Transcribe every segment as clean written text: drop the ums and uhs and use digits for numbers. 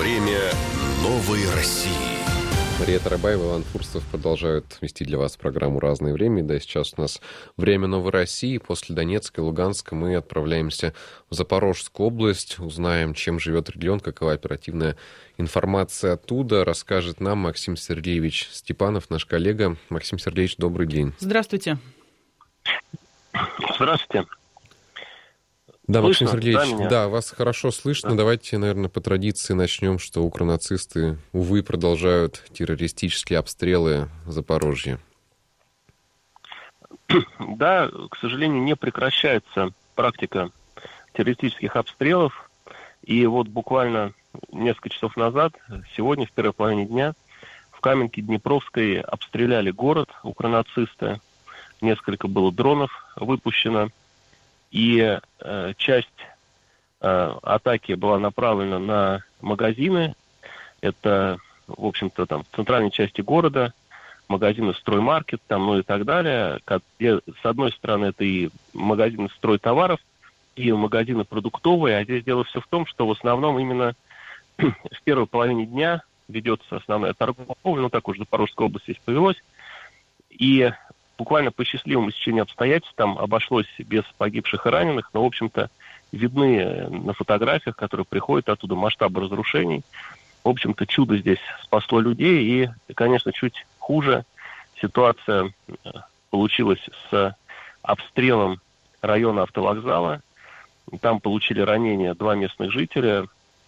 Время новой России. Мария Тарабаева, Иван Фурсов продолжают вести для вас программу «Разное время». Да, сейчас у нас время новой России. После Донецка и Луганска мы отправляемся в Запорожскую область. Узнаем, чем живет регион, какова оперативная информация оттуда. Расскажет нам Максим Сергеевич Степанов, наш коллега. Максим Сергеевич, добрый день. Здравствуйте. Здравствуйте. Да, Слышно, Максим Сергеевич, да, да, вас хорошо слышно. Да. Давайте, наверное, по традиции начнем, что укронацисты, увы, продолжают террористические обстрелы Запорожья. Да, к сожалению, не прекращается практика террористических обстрелов. И вот буквально несколько часов назад, сегодня, в первой половине дня, в Каменке-Днепровской обстреляли город укронацисты. Несколько было дронов выпущено. И часть атаки была направлена на магазины. Это, в общем-то, там в центральной части города, магазины «Строймаркет», там, ну и так далее. Где, с одной стороны, это и магазины стройтоваров, и магазины продуктовые. А здесь дело все в том, что в основном именно в первой половине дня ведется основная торговля. Ну, так уж в Запорожской области здесь повелось. И буквально по счастливому стечению обстоятельств там обошлось без погибших и раненых, но, в общем-то, видны на фотографиях, которые приходят оттуда, масштабы разрушений. В общем-то, чудо здесь спасло людей, и, конечно, чуть хуже ситуация получилась с обстрелом района автовокзала. Там получили ранения два местных жителя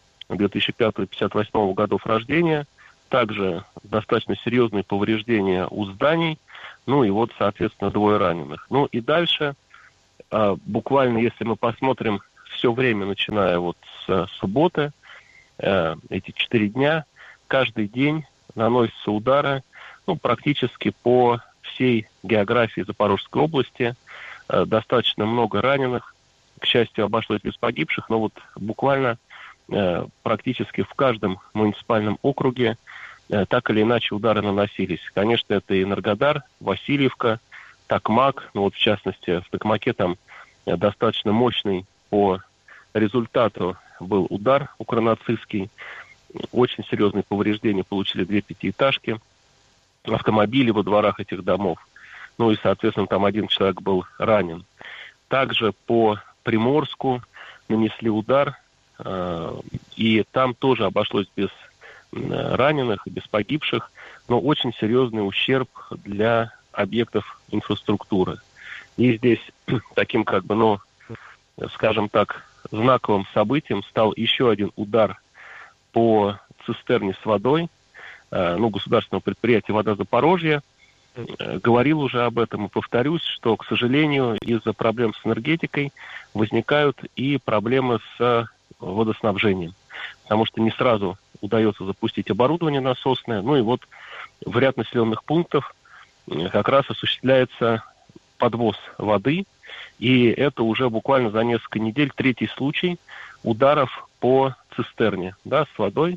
2005-58 годов рождения. Также достаточно серьезные повреждения у зданий. Ну и вот, соответственно, двое раненых. Ну и дальше, буквально, если мы посмотрим все время, начиная вот с субботы, эти 4 дня, каждый день наносятся удары, ну, практически по всей географии Запорожской области. Достаточно много раненых. К счастью, обошлось без погибших, но вот буквально практически в каждом муниципальном округе так или иначе удары наносились. Конечно, это и Энергодар, Васильевка, Токмак. Ну вот, в частности, в Токмаке там достаточно мощный по результату был удар укронацистский. Очень серьезные повреждения получили 2 пятиэтажки, автомобили во дворах этих домов. Ну и, соответственно, там один человек был ранен. Также по Приморску нанесли удар, и там тоже обошлось без раненых, без погибших, но очень серьезный ущерб для объектов инфраструктуры. И здесь таким, как бы, ну, скажем так, знаковым событием стал еще один удар по цистерне с водой, государственного предприятия «Вода Запорожья». Говорил уже об этом и повторюсь, что, к сожалению, из-за проблем с энергетикой возникают и проблемы с водоснабжением, потому что не сразу удается запустить оборудование насосное. Ну и вот в ряд населенных пунктов как раз осуществляется подвоз воды, и это уже буквально за несколько недель 3-й случай ударов по цистерне, да, с водой.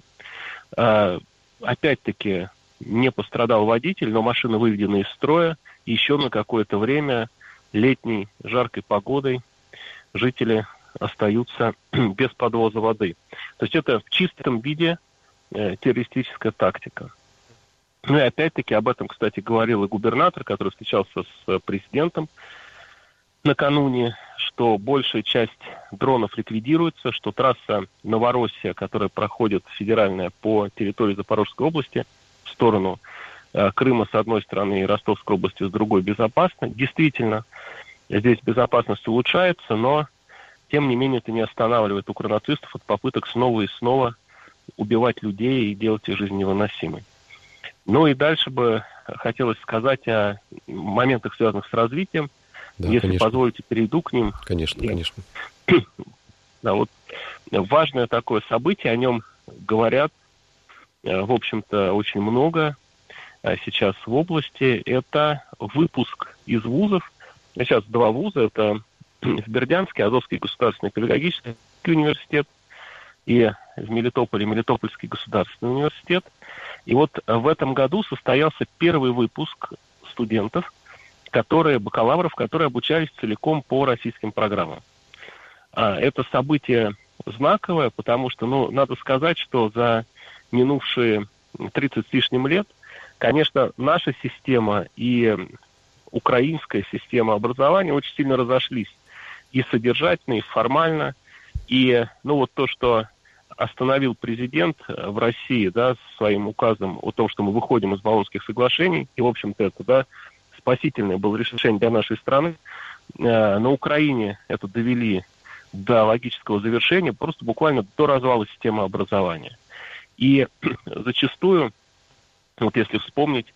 Опять-таки не пострадал водитель, но машина выведена из строя. Еще на какое-то время летней жаркой погодой жители остаются без подвоза воды. То есть это в чистом виде террористическая тактика. Ну и опять-таки об этом, кстати, говорил и губернатор, который встречался с президентом накануне, что большая часть дронов ликвидируется, что трасса Новороссия, которая проходит федеральная по территории Запорожской области в сторону Крыма с одной стороны и Ростовской области с другой, безопасна. Действительно, здесь безопасность улучшается, но тем не менее это не останавливает укронацистов от попыток снова и снова убивать людей и делать их жизнь невыносимой. Ну и дальше бы хотелось сказать о моментах, связанных с развитием. Да, если конечно. Позволите, перейду к ним. Конечно, конечно. Да, вот важное такое событие, о нем говорят, в общем-то, очень много сейчас в области. Это выпуск из вузов. Сейчас 2 вуза. Это в Бердянске Азовский государственный педагогический университет и в Мелитополе Мелитопольский государственный университет. И вот в этом году состоялся первый выпуск студентов, бакалавров, которые обучались целиком по российским программам. Это событие знаковое, потому что, надо сказать, что за минувшие 30 с лишним лет, конечно, наша система и украинская система образования очень сильно разошлись и содержательно, и формально. И, то, что остановил президент в России, своим указом о том, что мы выходим из Болонских соглашений, и, в общем-то, это, спасительное было решение для нашей страны. На Украине это довели до логического завершения, просто буквально до развала системы образования. И зачастую, если вспомнить,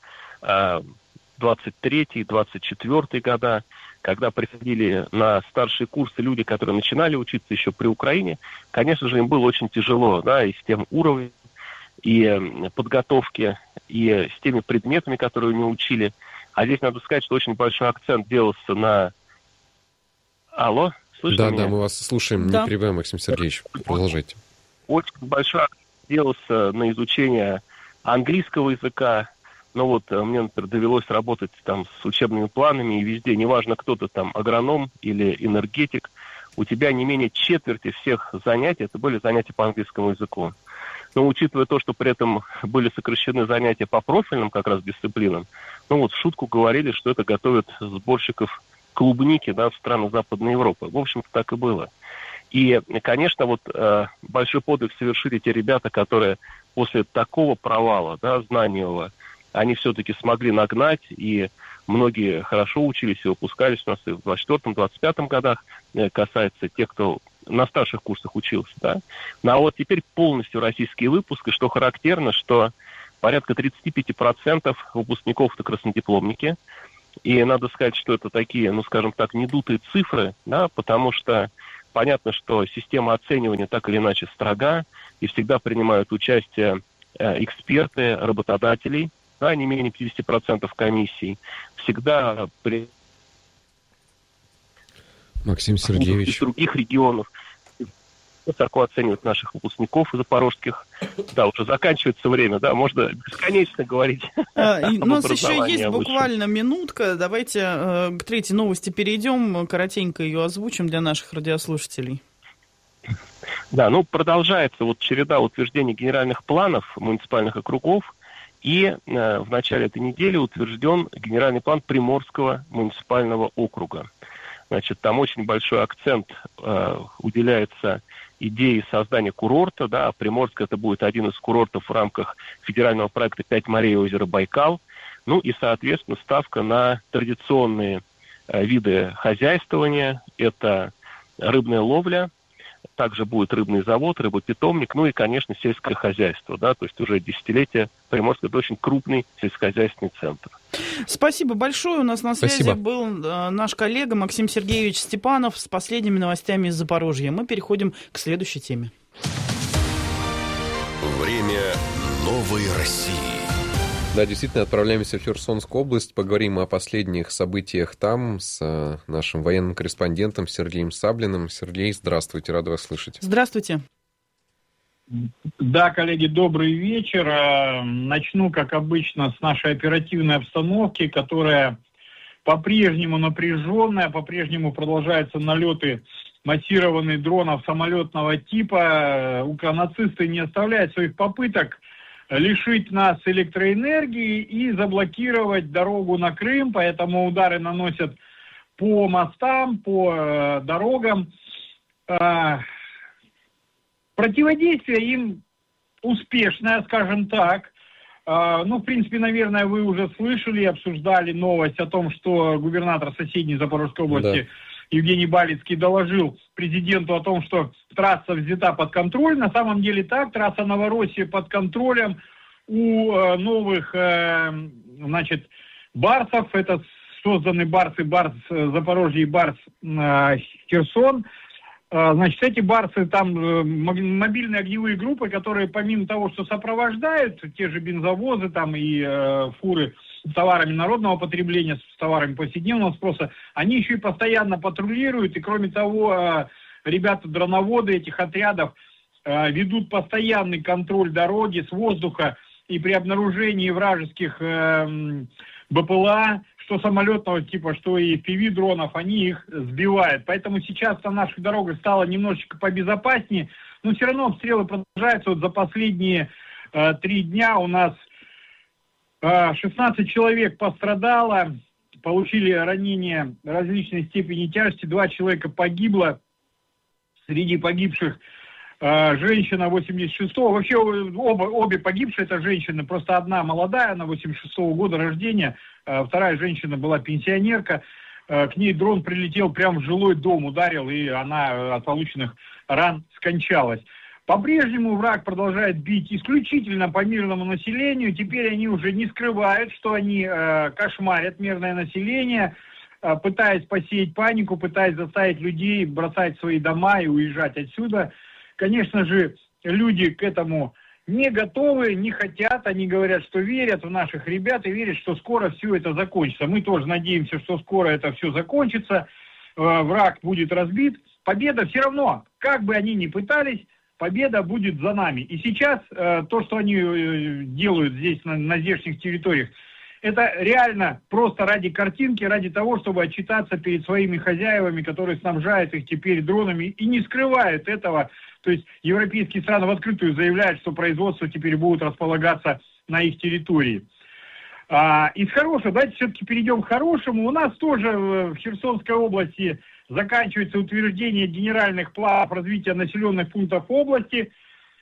23-й, 24-й года, когда приходили на старшие курсы люди, которые начинали учиться еще при Украине, конечно же, им было очень тяжело, и с тем уровнем, и подготовки, и с теми предметами, которые они учили. А здесь надо сказать, что очень большой акцент делался на... Алло, слышно меня? Да, мы вас слушаем, не перебиваем, Максим Сергеевич, продолжайте. Очень большой акцент делался на изучение английского языка. Мне, например, довелось работать там с учебными планами, и везде, неважно, кто ты там, агроном или энергетик, у тебя не менее четверти всех занятий, это были занятия по английскому языку. Но учитывая то, что при этом были сокращены занятия по профильным как раз дисциплинам, в шутку говорили, что это готовят сборщиков клубники, в страны Западной Европы. В общем-то, так и было. И, конечно, большой подвиг совершили те ребята, которые после такого провала, знаниевого, они все-таки смогли нагнать, и многие хорошо учились и выпускались у нас и в 24-25 годах, касается тех, кто на старших курсах учился, Но теперь полностью российский выпуск, и что характерно, что порядка 35% выпускников это краснодипломники, и надо сказать, что это такие, скажем так, недутые цифры, потому что понятно, что система оценивания так или иначе строга, и всегда принимают участие эксперты, работодателей, не менее 50% комиссий. Всегда Максим Сергеевич. Из других регионов высоко оценивают наших выпускников запорожских. Уже заканчивается время, можно бесконечно говорить. У нас еще есть буквально минутка. Давайте к третьей новости перейдем. Коротенько ее озвучим для наших радиослушателей. Продолжается череда утверждений генеральных планов муниципальных округов. И в начале этой недели утвержден генеральный план Приморского муниципального округа. Там очень большой акцент уделяется идее создания курорта. Приморск это будет один из курортов в рамках федерального проекта «Пять морей и озеро Байкал». И, соответственно, ставка на традиционные виды хозяйствования. Это рыбная ловля, также будет рыбный завод, рыбопитомник, и, конечно, сельское хозяйство. То есть уже десятилетия Приморск это очень крупный сельскохозяйственный центр. Спасибо большое. У нас на связи был наш коллега Максим Сергеевич Степанов с последними новостями из Запорожья. Мы переходим к следующей теме. Время новой России. Да, действительно, отправляемся в Херсонскую область, поговорим о последних событиях там с нашим военным корреспондентом Сергеем Саблиным. Сергей, здравствуйте, рад вас слышать. Здравствуйте. Да, коллеги, добрый вечер. Начну, как обычно, с нашей оперативной обстановки, которая по-прежнему напряженная, по-прежнему продолжаются налеты массированных дронов самолетного типа. Укронацисты не оставляют своих попыток лишить нас электроэнергии и заблокировать дорогу на Крым, поэтому удары наносят по мостам, по дорогам. Противодействие им успешное, скажем так. В принципе, наверное, вы уже слышали, обсуждали новость о том, что губернатор соседней Запорожской области Евгений Балицкий доложил президенту о том, что трасса взята под контроль. На самом деле так, трасса Новороссия под контролем у новых, барсов. Это созданы барсы, барс Запорожье и барс Херсон. Эти барсы, там мобильные огневые группы, которые помимо того, что сопровождают те же бензовозы там и фуры с товарами народного потребления, с товарами повседневного спроса, они еще и постоянно патрулируют. И кроме того, ребята-дроноводы этих отрядов ведут постоянный контроль дороги с воздуха, и при обнаружении вражеских БПЛА, что самолетного типа, что и FPV-дронов, они их сбивают. Поэтому сейчас на наших дорогах стало немножечко побезопаснее, но все равно обстрелы продолжаются. Вот за последние 3 дня у нас 16 человек пострадало, получили ранения различной степени тяжести, 2 человека погибло. Среди погибших женщина 86-го. Вообще обе погибшие это женщины. Просто одна молодая, она 86-го года рождения. Вторая женщина была пенсионерка. К ней дрон прилетел прямо в жилой дом, ударил, и она от полученных ран скончалась. По-прежнему враг продолжает бить исключительно по мирному населению. Теперь они уже не скрывают, что они кошмарят мирное население, пытаясь посеять панику, пытаясь заставить людей бросать свои дома и уезжать отсюда. Конечно же, люди к этому не готовы, не хотят. Они говорят, что верят в наших ребят и верят, что скоро все это закончится. Мы тоже надеемся, что скоро это все закончится. Враг будет разбит. Победа все равно, как бы они ни пытались, победа будет за нами. И сейчас то, что они делают здесь, на здешних территориях, это реально просто ради картинки, ради того, чтобы отчитаться перед своими хозяевами, которые снабжают их теперь дронами и не скрывают этого. То есть европейские страны в открытую заявляют, что производство теперь будет располагаться на их территории. Из хорошего, давайте все-таки перейдем к хорошему. У нас тоже в Херсонской области заканчивается утверждение генеральных планов развития населенных пунктов области.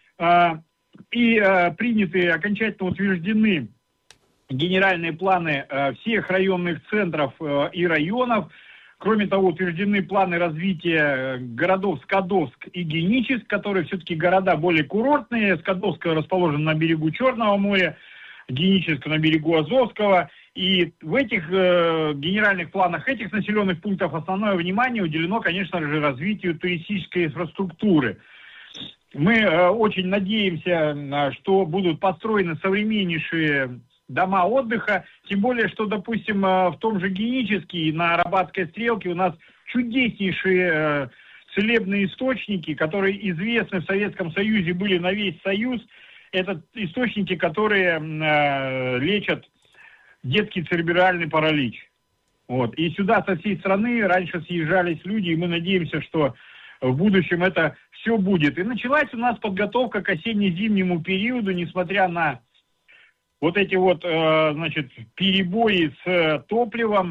И приняты, окончательно утверждены генеральные планы всех районных центров и районов. Кроме того, утверждены планы развития городов Скадовск и Геническ, которые все-таки города более курортные. Скадовск расположен на берегу Черного моря, Геническ на берегу Азовского. И в этих генеральных планах этих населенных пунктов основное внимание уделено, конечно же, развитию туристической инфраструктуры. Мы очень надеемся, что будут построены современнейшие дома отдыха, тем более, что, допустим, в том же Геническе, на Арабатской стрелке у нас чудеснейшие целебные источники, которые известны в Советском Союзе, были на весь Союз. Это источники, которые лечат детский церебральный паралич. Вот. И сюда со всей страны раньше съезжались люди, и мы надеемся, что в будущем это все будет. И началась у нас подготовка к осенне-зимнему периоду, несмотря на вот эти вот, значит, перебои с топливом.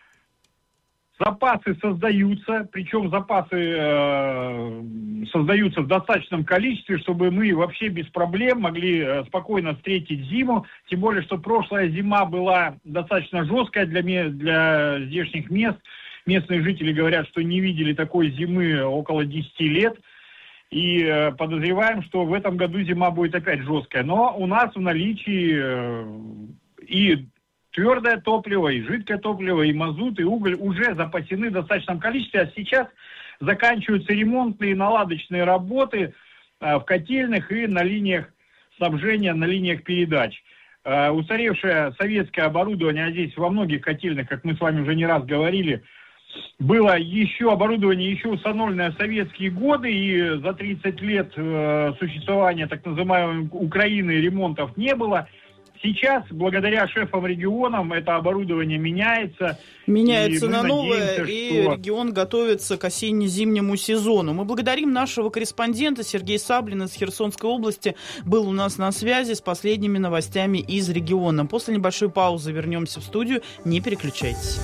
Запасы создаются, причем запасы создаются в достаточном количестве, чтобы мы вообще без проблем могли спокойно встретить зиму. Тем более, что прошлая зима была достаточно жесткая для здешних мест. Местные жители говорят, что не видели такой зимы около 10 лет. И подозреваем, что в этом году зима будет опять жесткая. Но у нас в наличии и твердое топливо, и жидкое топливо, и мазут, и уголь уже запасены в достаточном количестве. А сейчас заканчиваются ремонтные и наладочные работы в котельных и на линиях снабжения, на линиях передач. Устаревшее советское оборудование, а здесь во многих котельных, как мы с вами уже не раз говорили, было еще оборудование, еще установленное в советские годы, и за 30 лет существования так называемой Украины ремонтов не было. Сейчас, благодаря шефам-регионам, это оборудование меняется. Меняется на новое, и регион готовится к осенне-зимнему сезону. Мы благодарим нашего корреспондента. Сергей Саблин из Херсонской области был у нас на связи с последними новостями из региона. После небольшой паузы вернемся в студию. Не переключайтесь.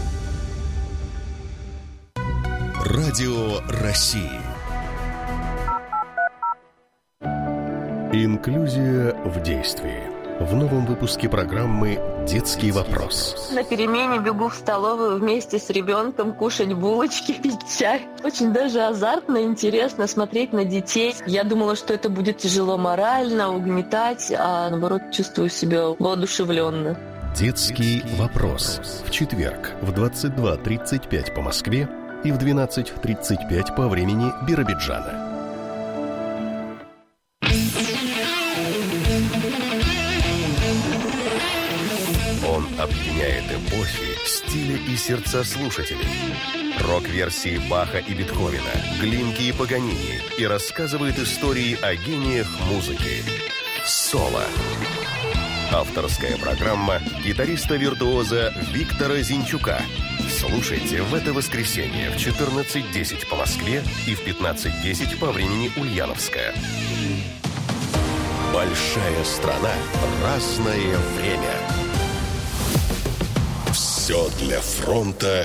Радио России. Инклюзия в действии. В новом выпуске программы «Детский вопрос». На перемене бегу в столовую вместе с ребенком кушать булочки, пить чай. Очень даже азартно, интересно смотреть на детей. Я думала, что это будет тяжело морально, угнетать, а наоборот чувствую себя воодушевленно. «Детский вопрос». В четверг в 22:35 по Москве и в 12:35 по времени Биробиджана. Он объединяет эпохи, стили и сердца слушателей. Рок-версии Баха и Бетховена, Глинки и Паганини, и рассказывает истории о гениях музыки. Соло. Авторская программа гитариста-виртуоза Виктора Зинчука. Слушайте в это воскресенье в 14:10 по Москве и в 15:10 по времени Ульяновска. Большая страна. Разное время. Все для фронта.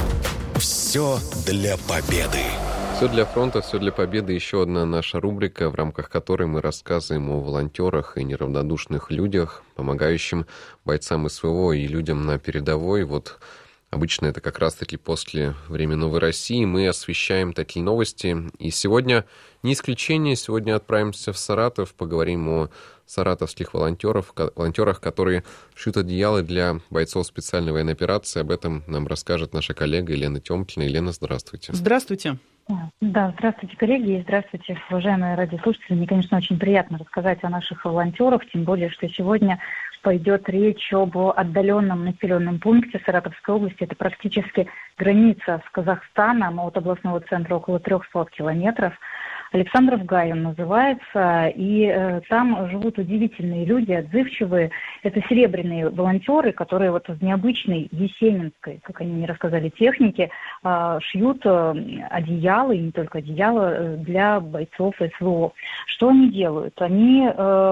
Все для победы. Все для фронта, все для победы. Еще одна наша рубрика, в рамках которой мы рассказываем о волонтерах и неравнодушных людях, помогающим бойцам СВО и людям на передовой. Вот обычно это как раз-таки после «Время новой России» мы освещаем такие новости. И сегодня не исключение. Сегодня отправимся в Саратов, поговорим о саратовских волонтерах, которые шьют одеяла для бойцов специальной военной операции. Об этом нам расскажет наша коллега Елена Тёмкина. Елена, здравствуйте. Здравствуйте. Да, здравствуйте, коллеги, и здравствуйте, уважаемые радиослушатели. Мне, конечно, очень приятно рассказать о наших волонтерах, тем более, что сегодня пойдет речь об отдаленном населенном пункте Саратовской области. Это практически граница с Казахстаном, от областного центра около 300 километров. Александров-Гай он называется, и там живут удивительные люди, отзывчивые. Это серебряные волонтеры, которые вот в необычной есенинской, как они мне рассказали, технике шьют одеяла, и не только одеяла, для бойцов СВО. Что они делают? Они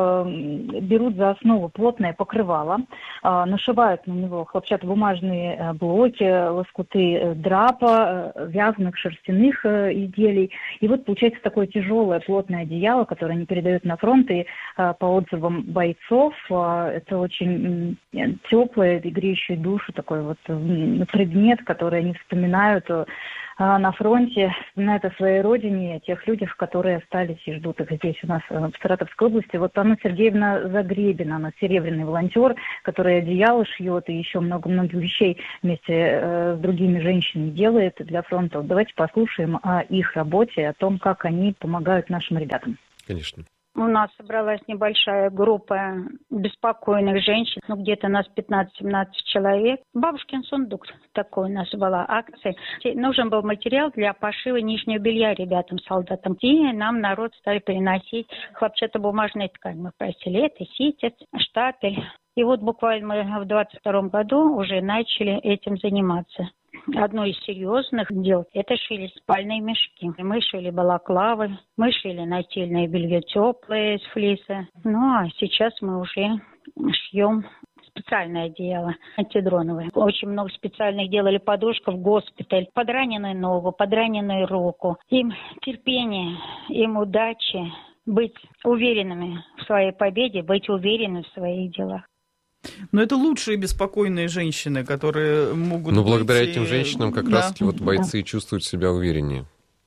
берут за основу плотное покрывало, нашивают на него хлопчатобумажные блоки, лоскуты драпа, вязаных шерстяных изделий. И вот получается такое тяжелое плотное одеяло, которое они передают на фронт, и по отзывам бойцов это очень теплый, греющий душу такой вот предмет, который они вспоминают на фронте, вспоминают о своей родине, о тех людях, которые остались и ждут их здесь у нас в Саратовской области. Вот Анна Сергеевна Загребина, она серебряный волонтер, который одеяло шьет и еще много-много вещей вместе с другими женщинами делает для фронта. Вот давайте послушаем о их работе, о том, как они помогают нашим ребятам. Конечно. У нас собралась небольшая группа беспокойных женщин, где-то нас 15-17 человек. Бабушкин сундук, такой у нас была акция. Нужен был материал для пошива нижнего белья ребятам, солдатам. И нам народ стали приносить хлопчатобумажные ткани. Мы просили это, ситец, штапель. И вот буквально мы в 22 году уже начали этим заниматься. Одно из серьезных дел – это шили спальные мешки. Мы шили балаклавы, мы шили нательное белье теплое из флиса. Ну, а сейчас мы уже шьем специальное одеяло, антидроновое. Очень много специальных делали подушек в госпиталь. Под раненую ногу, под раненую руку. Им терпения, им удачи, быть уверенными в своей победе, быть уверенными в своих делах. Но это лучшие беспокойные женщины, которые могут... Ну, благодаря этим женщинам как раз-таки вот бойцы чувствуют себя увереннее.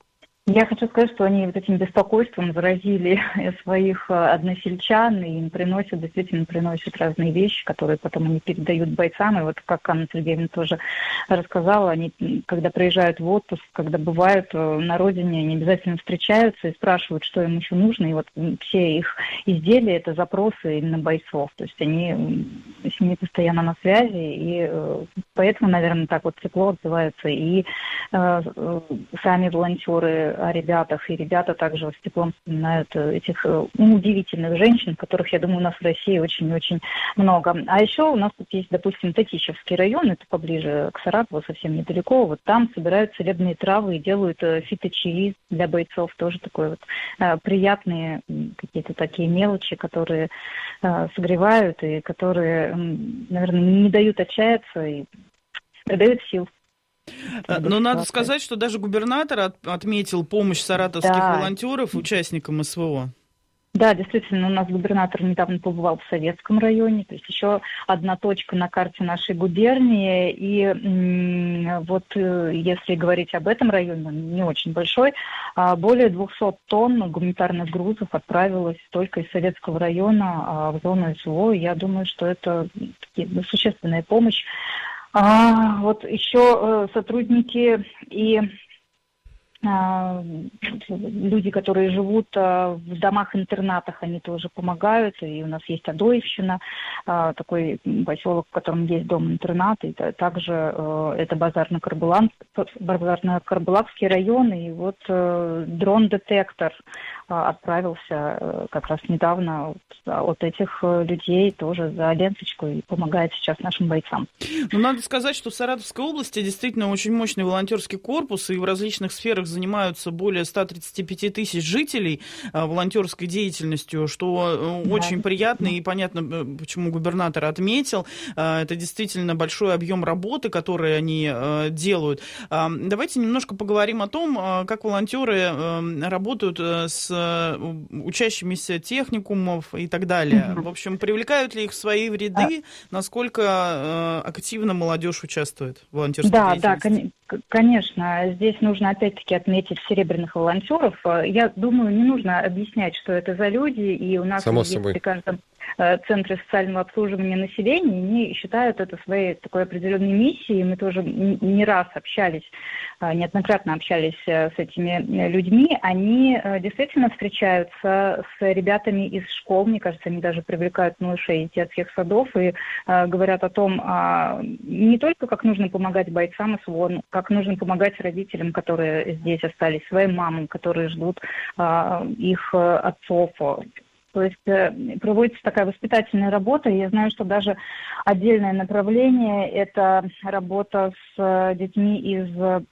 Я хочу сказать, что они вот этим беспокойством заразили своих односельчан, и им действительно приносят разные вещи, которые потом они передают бойцам. И вот как Анна Сергеевна тоже рассказала, они, когда приезжают в отпуск, когда бывают на родине, они обязательно встречаются и спрашивают, что им еще нужно. И вот все их изделия — это запросы именно бойцов. То есть они с ними постоянно на связи, и поэтому, наверное, так вот тепло отзываются и сами волонтеры о ребятах, и ребята также с теплом вспоминают этих удивительных женщин, которых, я думаю, у нас в России очень-очень много. А еще у нас тут есть, допустим, Татищевский район, это поближе к Саратову, совсем недалеко. Вот там собирают целебные травы и делают фиточаи для бойцов. Тоже такое вот приятные какие-то такие мелочи, которые согревают и которые, наверное, не дают отчаяться и придают сил. Но надо сказать, что даже губернатор отметил помощь саратовских волонтеров участникам СВО. Да, действительно, у нас губернатор недавно побывал в Советском районе, то есть еще одна точка на карте нашей губернии. И вот если говорить об этом районе, он не очень большой, более 200 тонн гуманитарных грузов отправилось только из Советского района в зону СВО. Я думаю, что это существенная помощь. Вот еще сотрудники и люди, которые живут в домах-интернатах, они тоже помогают. И у нас есть Адоевщина, такой поселок, в котором есть дом-интернат. И также это Базарно-Карбулакский район. И вот дрон-детектор отправился как раз недавно от этих людей тоже за ленточку и помогает сейчас нашим бойцам. Ну, надо сказать, что в Саратовской области действительно очень мощный волонтерский корпус, и в различных сферах занимаются более 135 тысяч жителей волонтерской деятельностью, что очень приятно и понятно, почему губернатор отметил. Это действительно большой объем работы, который они делают. Давайте немножко поговорим о том, как волонтеры работают с учащимися техникумов и так далее. В общем, привлекают ли их в свои ряды? Насколько активно молодежь участвует в волонтерской деятельности? Да, конечно. Здесь нужно опять-таки отметить серебряных волонтеров. Я думаю, не нужно объяснять, что это за люди, и у нас есть при каждом центре социального обслуживания населения, они считают это своей такой определенной миссией. Мы тоже не раз общались, неоднократно общались с этими людьми. Они действительно встречаются с ребятами из школ, мне кажется, они даже привлекают малышей из детских садов и говорят о том, не только как нужно помогать бойцам СВО, как нужно помогать родителям, которые здесь остались, своим мамам, которые ждут их отцов. То есть проводится такая воспитательная работа. Я знаю, что даже отдельное направление – это работа с детьми из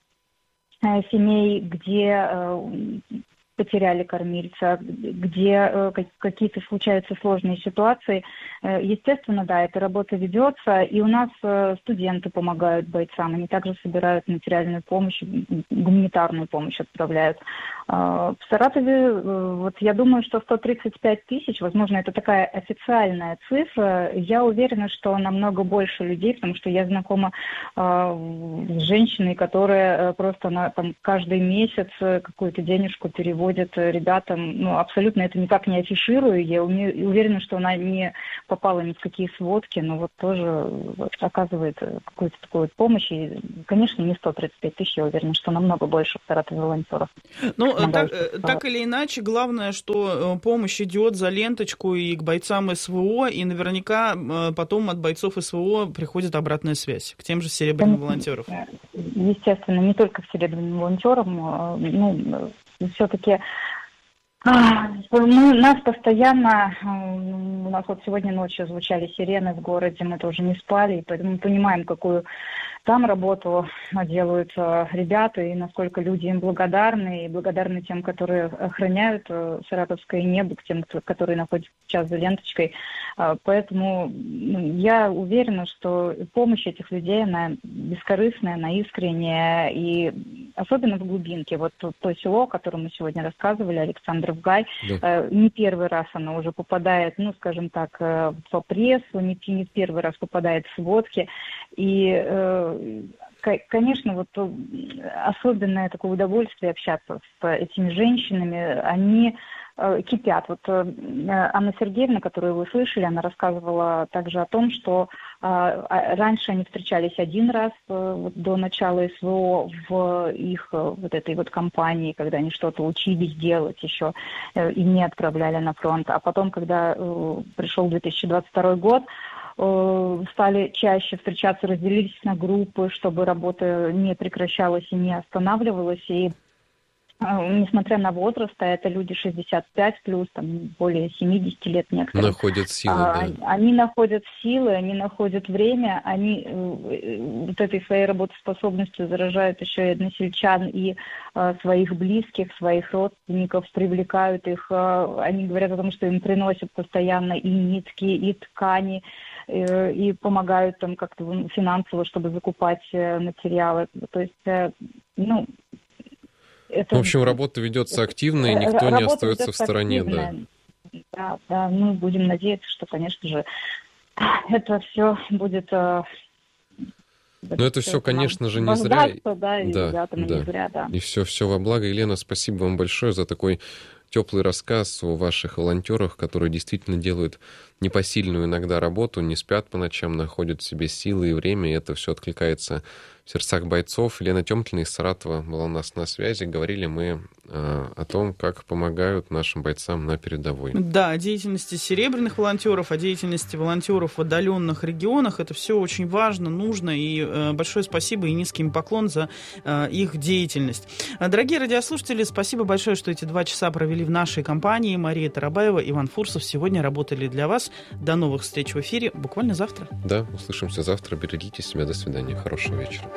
семей, где потеряли кормильца, где какие-то случаются сложные ситуации. Естественно, да, эта работа ведется, и у нас студенты помогают бойцам, они также собирают материальную помощь, гуманитарную помощь отправляют. В Саратове, вот я думаю, что 135 тысяч, возможно, это такая официальная цифра. Я уверена, что намного больше людей, потому что я знакома с женщиной, которая просто каждый месяц какую-то денежку переводит ребятам, абсолютно это никак не афиширую, я уверена, что она не попала ни в какие сводки, но вот тоже оказывает какую-то такую помощь, и, конечно, не 135 тысяч, я уверена, что намного больше в Саратове волонтеров. Ну, так или иначе, главное, что помощь идет за ленточку и к бойцам СВО, и наверняка потом от бойцов СВО приходит обратная связь к тем же серебряным волонтерам. Естественно, не только к серебряным волонтерам, все-таки нас постоянно, у нас вот сегодня ночью звучали сирены в городе, мы тоже не спали, и поэтому мы понимаем, какую там работу делают ребята, и насколько люди им благодарны, и благодарны тем, которые охраняют саратовское небо, к тем, которые находятся сейчас за ленточкой. Поэтому я уверена, что помощь этих людей, она бескорыстная, она искренняя, и особенно в глубинке. Вот то село, о котором мы сегодня рассказывали, Александров-Гай, не первый раз оно уже попадает, скажем так, по прессу, не первый раз попадает в сводки. И, конечно, вот особенное такое удовольствие общаться с этими женщинами, они кипят. Вот Анна Сергеевна, которую вы слышали, она рассказывала также о том, что раньше они встречались один раз до начала СВО в их вот этой вот кампании, когда они что-то учились делать еще и не отправляли на фронт. А потом, когда пришел 2022 год, стали чаще встречаться, разделились на группы, чтобы работа не прекращалась и не останавливалась. И несмотря на возраст, а это люди 65 плюс, там более 70 лет некоторые. Находят силы, да. Они находят силы, они находят время, они вот этой своей работоспособностью заражают еще и односельчан, и своих близких, своих родственников, привлекают их. Они говорят о том, что им приносят постоянно и нитки, и ткани, и помогают там как-то финансово, чтобы закупать материалы. То есть, в общем, работа ведется активно, и никто не остается в стороне. Да, будем надеяться, что, конечно же, это все будет... Но это все, конечно же, не зря. И все во благо. Елена, спасибо вам большое за такой теплый рассказ о ваших волонтерах, которые действительно делают непосильную иногда работу, не спят по ночам, находят в себе силы и время, и это все откликается в сердцах бойцов. Елена Тёмкина из Саратова была у нас на связи. Говорили мы о том, как помогают нашим бойцам на передовой. Да, о деятельности серебряных волонтеров, о деятельности волонтеров в отдаленных регионах. Это все очень важно, нужно. И большое спасибо и низкий им поклон за их деятельность. Дорогие радиослушатели, спасибо большое, что эти 2 часа провели в нашей компании. Мария Тарабаева, Иван Фурсов сегодня работали для вас. До новых встреч в эфире буквально завтра. Да, услышимся завтра. Берегите себя. До свидания. Хорошего вечера.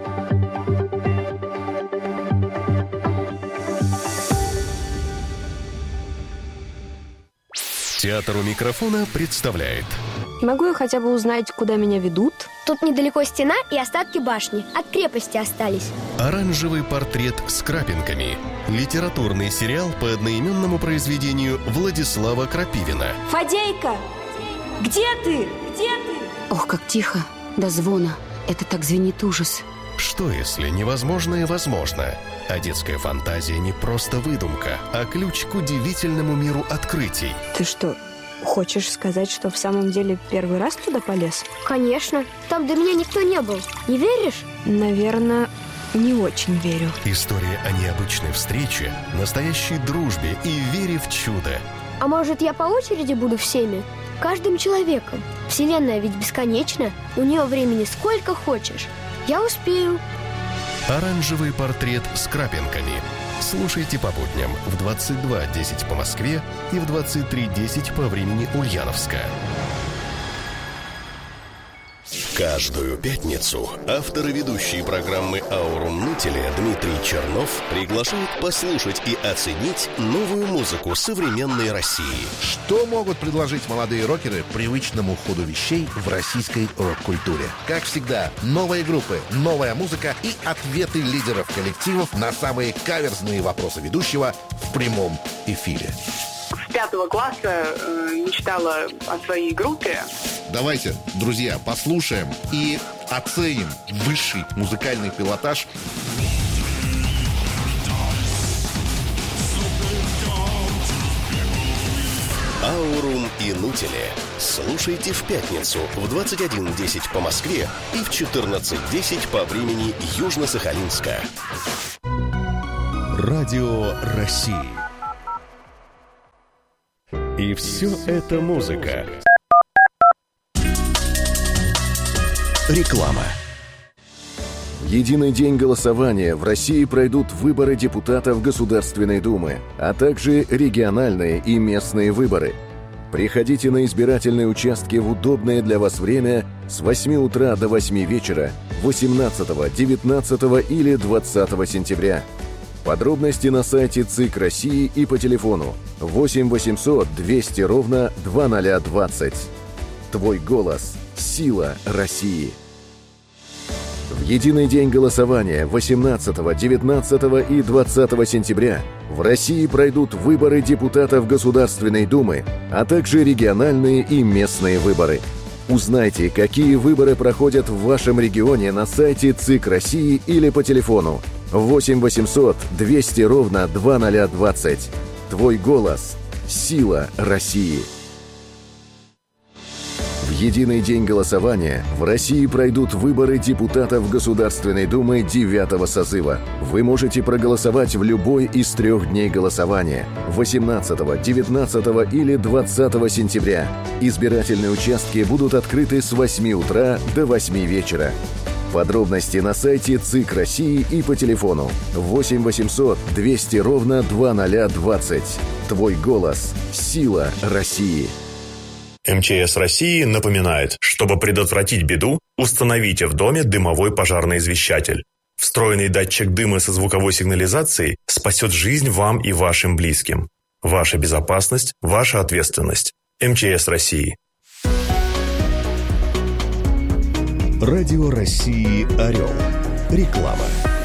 Театр у микрофона представляет. Могу я хотя бы узнать, куда меня ведут? Тут недалеко стена и остатки башни. От крепости остались. Оранжевый портрет с крапинками. Литературный сериал по одноименному произведению Владислава Крапивина. Фадейка! Где ты? Где ты? Ох, как тихо, до звона. Это так звенит ужас. Что, если невозможное возможно? А детская фантазия не просто выдумка, а ключ к удивительному миру открытий. Ты что, хочешь сказать, что в самом деле первый раз туда полез? Конечно. Там до меня никто не был. Не веришь? Наверное, не очень верю. История о необычной встрече, настоящей дружбе и вере в чудо. А может, я по очереди буду всеми? Каждым человеком. Вселенная ведь бесконечна. У нее времени сколько хочешь. Я успею. Оранжевый портрет с крапинками. Слушайте по будням в 22:10 по Москве и в 23:10 по времени Ульяновска. Каждую пятницу автор и ведущий программы «Аурум Нутиля» Дмитрий Чернов приглашает послушать и оценить новую музыку современной России. Что могут предложить молодые рокеры привычному ходу вещей в российской рок-культуре? Как всегда, новые группы, новая музыка и ответы лидеров коллективов на самые каверзные вопросы ведущего в прямом эфире. С 5 класса мечтала о своей группе. Давайте, друзья, послушаем и оценим высший музыкальный пилотаж. «Аурум и Нутили». Слушайте в пятницу в 21:10 по Москве и в 14:10 по времени Южно-Сахалинска. Радио России. И все это музыка. Реклама. В единый день голосования в России пройдут выборы депутатов Государственной Думы, а также региональные и местные выборы. Приходите на избирательные участки в удобное для вас время с 8 утра до 8 вечера 18, 19 или 20 сентября. Подробности на сайте ЦИК России и по телефону 8 800 200 ровно 2020. Твой голос – сила России. В единый день голосования 18, 19 и 20 сентября в России пройдут выборы депутатов Государственной Думы, а также региональные и местные выборы. Узнайте, какие выборы проходят в вашем регионе на сайте ЦИК России или по телефону 8 800 200 ровно 2020. Твой голос – сила России. В единый день голосования в России пройдут выборы депутатов Государственной Думы 9-го созыва. Вы можете проголосовать в любой из 3 дней голосования – 18, 19 или 20 сентября. Избирательные участки будут открыты с 8 утра до 8 вечера. Подробности на сайте ЦИК России и по телефону 8 800 200 ровно 2020. Твой голос – сила России. МЧС России напоминает, чтобы предотвратить беду, установите в доме дымовой пожарный извещатель. Встроенный датчик дыма со звуковой сигнализацией спасет жизнь вам и вашим близким. Ваша безопасность – ваша ответственность. МЧС России. Радио России «Орел». Реклама.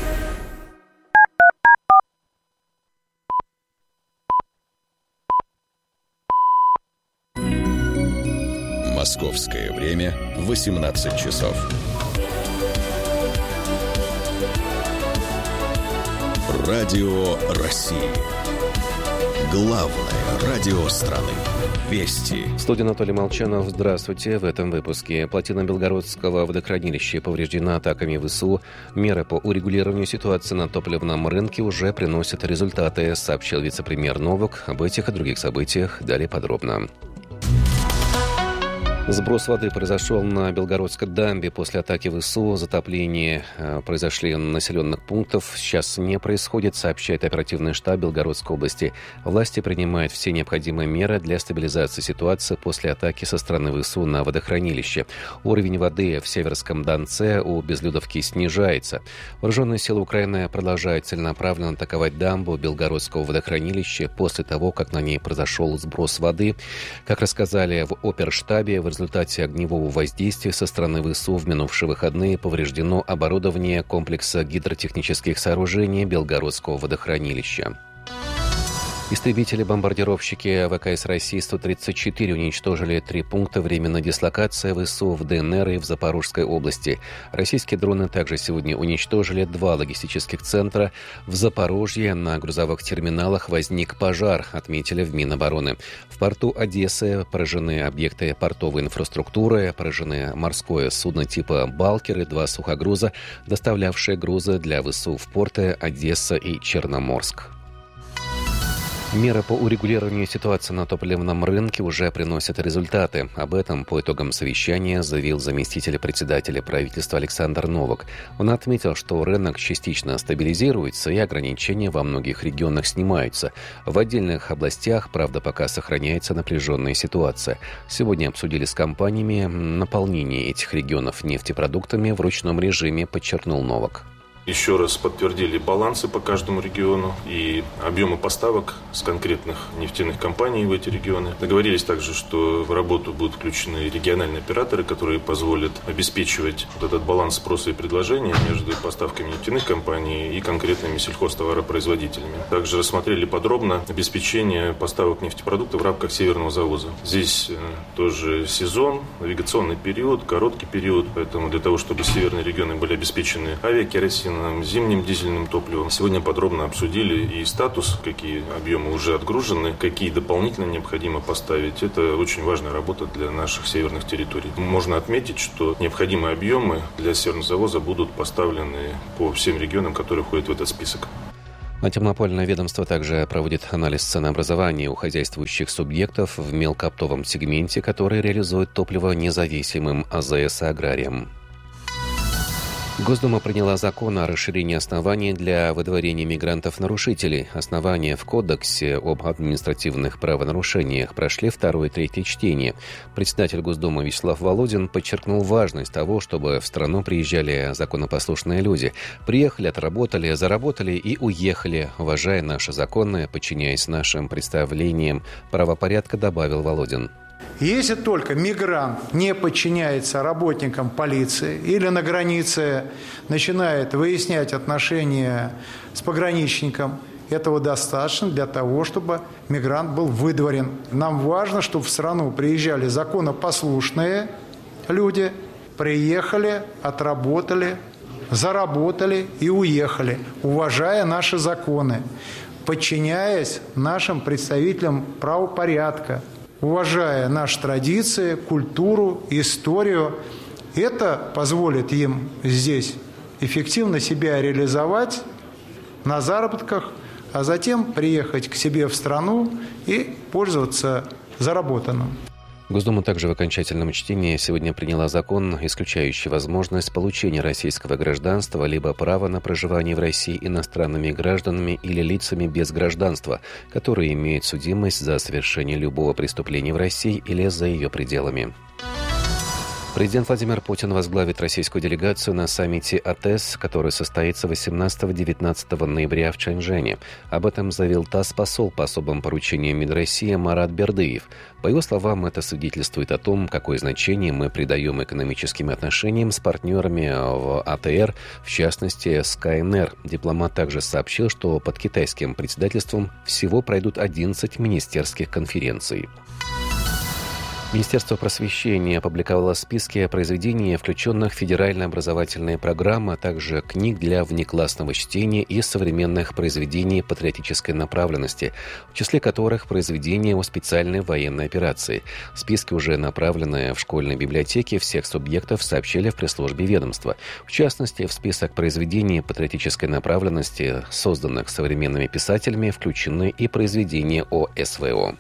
Московское время 18 часов. Радио России. Главное радио страны. Вести. В студии Анатолий Молчанов. Здравствуйте. В этом выпуске. Плотина Белгородского водохранилища повреждена атаками ВСУ. Меры по урегулированию ситуации на топливном рынке уже приносят результаты, сообщил вице-премьер Новак. Об этих и других событиях далее подробно. Сброс воды произошел на Белгородской дамбе после атаки ВСУ. Затопление произошли на населенных пунктов. Сейчас не происходит, сообщает оперативный штаб Белгородской области. Власти принимают все необходимые меры для стабилизации ситуации после атаки со стороны ВСУ на водохранилище. Уровень воды в Северском Донце у Безлюдовки снижается. Вооруженные силы Украины продолжают целенаправленно атаковать дамбу Белгородского водохранилища после того, как на ней произошел сброс воды. Как рассказали в оперштабе, в результате огневого воздействия со стороны ВСУ в минувшие выходные повреждено оборудование комплекса гидротехнических сооружений Белгородского водохранилища. Истребители-бомбардировщики ВКС России Су-34 уничтожили 3 пункта временной дислокации ВСУ в ДНР и в Запорожской области. Российские дроны также сегодня уничтожили 2 логистических центра. В Запорожье на грузовых терминалах возник пожар, отметили в Минобороны. В порту Одессы поражены объекты портовой инфраструктуры, поражены морское судно типа «Балкер» и 2 сухогруза, доставлявшие грузы для ВСУ в порты Одесса и Черноморск. Меры по урегулированию ситуации на топливном рынке уже приносят результаты. Об этом по итогам совещания заявил заместитель председателя правительства Александр Новак. Он отметил, что рынок частично стабилизируется и ограничения во многих регионах снимаются. В отдельных областях, правда, пока сохраняется напряженная ситуация. Сегодня обсудили с компаниями наполнение этих регионов нефтепродуктами в ручном режиме, подчеркнул Новак. Еще раз подтвердили балансы по каждому региону и объемы поставок с конкретных нефтяных компаний в эти регионы. Договорились также, что в работу будут включены региональные операторы, которые позволят обеспечивать вот этот баланс спроса и предложения между поставками нефтяных компаний и конкретными сельхозтоваропроизводителями. Также рассмотрели подробно обеспечение поставок нефтепродуктов в рамках Северного завоза. Здесь тоже сезон, навигационный период, короткий период, поэтому для того, чтобы северные регионы были обеспечены авиакеросином, зимним дизельным топливом. Сегодня подробно обсудили и статус, какие объемы уже отгружены, какие дополнительно необходимо поставить. Это очень важная работа для наших северных территорий. Можно отметить, что необходимые объемы для северного завоза будут поставлены по всем регионам, которые входят в этот список. Антимонопольное ведомство также проводит анализ ценообразования у хозяйствующих субъектов в мелкооптовом сегменте, который реализует топливо независимым АЗС и аграриям. Госдума приняла закон о расширении оснований для выдворения мигрантов-нарушителей. Основания в Кодексе об административных правонарушениях прошли 2 и 3 чтения. Председатель Госдумы Вячеслав Володин подчеркнул важность того, чтобы в страну приезжали законопослушные люди. Приехали, отработали, заработали и уехали, уважая наши законы, подчиняясь нашим представлениям правопорядка, добавил Володин. Если только мигрант не подчиняется работникам полиции или на границе начинает выяснять отношения с пограничником, этого достаточно для того, чтобы мигрант был выдворен. Нам важно, чтобы в страну приезжали законопослушные люди, приехали, отработали, заработали и уехали, уважая наши законы, подчиняясь нашим представителям правопорядка, уважая наши традиции, культуру, историю. Это позволит им здесь эффективно себя реализовать на заработках, а затем приехать к себе в страну и пользоваться заработанным. Госдума также в окончательном чтении сегодня приняла закон, исключающий возможность получения российского гражданства либо права на проживание в России иностранными гражданами или лицами без гражданства, которые имеют судимость за совершение любого преступления в России или за ее пределами. Президент Владимир Путин возглавит российскую делегацию на саммите АТЭС, который состоится 18-19 ноября в Чанчжэне. Об этом заявил ТАСС посол по особым поручениям МИД России Марат Бердыев. По его словам, это свидетельствует о том, какое значение мы придаем экономическим отношениям с партнерами в АТР, в частности с КНР. Дипломат также сообщил, что под китайским председательством всего пройдут 11 министерских конференций. Министерство просвещения опубликовало списки произведений, включенных в федеральные образовательные программы, а также книг для внеклассного чтения и современных произведений патриотической направленности, в числе которых произведения о специальной военной операции. Списки уже направлены в школьные библиотеки всех субъектов, сообщили в пресс-службе ведомства. В частности, в список произведений патриотической направленности, созданных современными писателями, включены и произведения о СВО.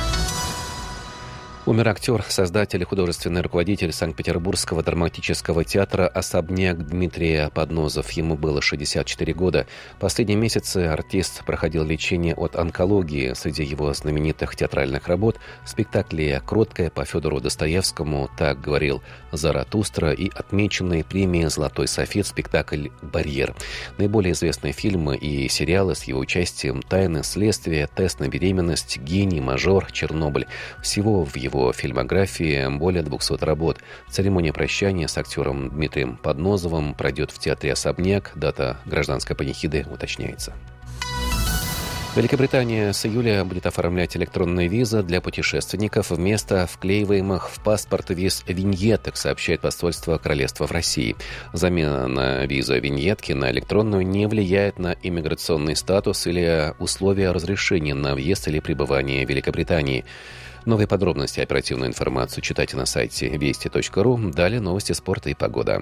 Умер актер, создатель и художественный руководитель Санкт-Петербургского драматического театра «Особняк» Дмитрий Поднозов. Ему было 64 года. Последние месяцы артист проходил лечение от онкологии. Среди его знаменитых театральных работ спектакли «Кроткая» по Федору Достоевскому, «Так говорил Заратустра» и отмеченный премией «Золотой софит» спектакль «Барьер». Наиболее известные фильмы и сериалы с его участием «Тайны следствия», «Тест на беременность», «Гений», «Мажор», «Чернобыль». Всего в его фильмографии более 200 работ. Церемония прощания с актером Дмитрием Поднозовым пройдет в театре «Особняк». Дата гражданской панихиды уточняется. Великобритания с июля будет оформлять электронные визы для путешественников вместо вклеиваемых в паспорт виз виньеток, сообщает посольство Королевства в России. Замена визы виньетки на электронную не влияет на иммиграционный статус или условия разрешения на въезд или пребывание в Великобритании. Новые подробности и оперативную информацию читайте на сайте вести.ру. Далее новости спорта и погода.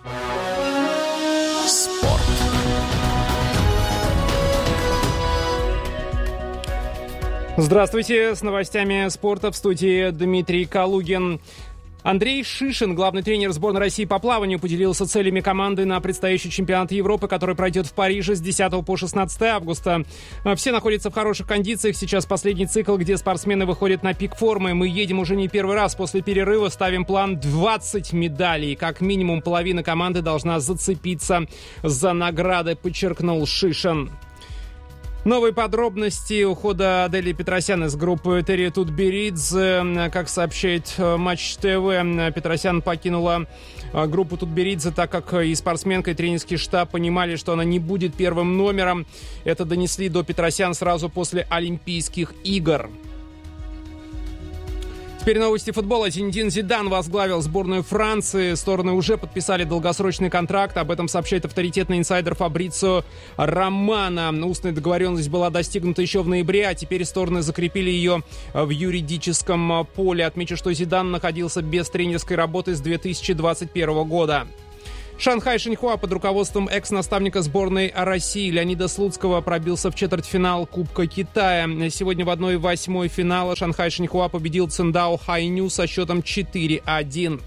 Спорт. Здравствуйте, с новостями спорта в студии Дмитрий Калугин. Андрей Шишин, главный тренер сборной России по плаванию, поделился целями команды на предстоящий чемпионат Европы, который пройдет в Париже с 10 по 16 августа. Все находятся в хороших кондициях. Сейчас последний цикл, где спортсмены выходят на пик формы. Мы едем уже не первый раз. После перерыва ставим план 20 медалей. Как минимум половина команды должна зацепиться за награды, подчеркнул Шишин. Новые подробности ухода Адели Петросян из группы Терри Тутберидзе. Как сообщает Матч ТВ, Петросян покинула группу Тутберидзе, так как и спортсменка, и тренерский штаб понимали, что она не будет первым номером. Это донесли до Петросян сразу после Олимпийских игр. Теперь новости футбола. Зинедин Зидан возглавил сборную Франции. Стороны уже подписали долгосрочный контракт. Об этом сообщает авторитетный инсайдер Фабрицио Романо. Устная договоренность была достигнута еще в ноябре, а теперь стороны закрепили ее в юридическом поле. Отмечу, что Зидан находился без тренерской работы с 2021 года. Шанхай Шаньхуа под руководством экс-наставника сборной России Леонида Слуцкого пробился в четвертьфинал Кубка Китая. Сегодня в 1/8 финала Шанхай Шаньхуа победил Циндао Хайню со счетом 4-1.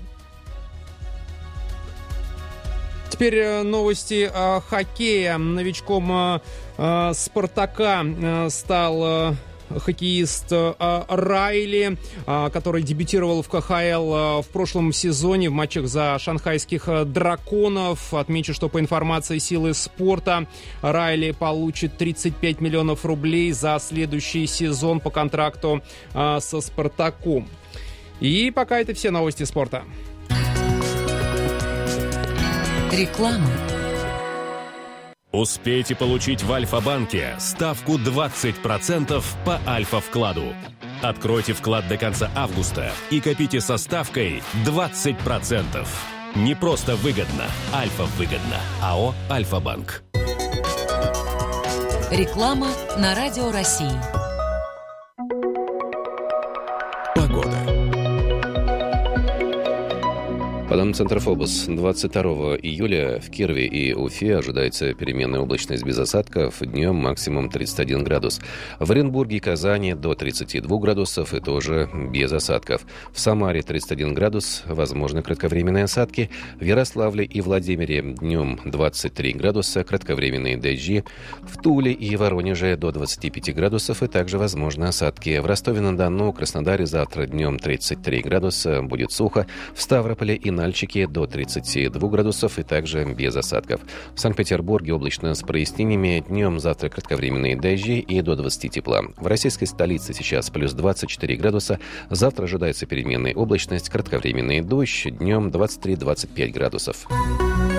Теперь новости хоккея. Новичком «Спартака» стал хоккеист Райли, который дебютировал в КХЛ в прошлом сезоне в матчах за шанхайских драконов. Отмечу, что по информации Силы спорта Райли получит 35 миллионов рублей за следующий сезон по контракту со «Спартаком». И пока это все новости спорта. Реклама. Успейте получить в Альфа-банке ставку 20% по Альфа-вкладу. Откройте вклад до конца августа и копите со ставкой 20%. Не просто выгодно, Альфа-выгодно. АО «Альфа-банк». Реклама на Радио России. Погода. По данным Центра Фобос, 22 июля в Кирове и Уфе ожидается переменная облачность без осадков, днем максимум 31 градус. В Оренбурге и Казани до 32 градусов и тоже без осадков. В Самаре 31 градус, возможны кратковременные осадки. В Ярославле и Владимире днем 23 градуса, кратковременные дожди. В Туле и Воронеже до 25 градусов и также возможны осадки. В Ростове-на-Дону, Краснодаре завтра днем 33 градуса, будет сухо. В Ставрополе и Нальчике до 32 градусов и также без осадков. В Санкт-Петербурге облачно с прояснениями. Днем завтра кратковременные дожди и до 20 тепла. В российской столице сейчас плюс 24 градуса. Завтра ожидается переменная облачность, кратковременный дождь. Днем 23-25 градусов.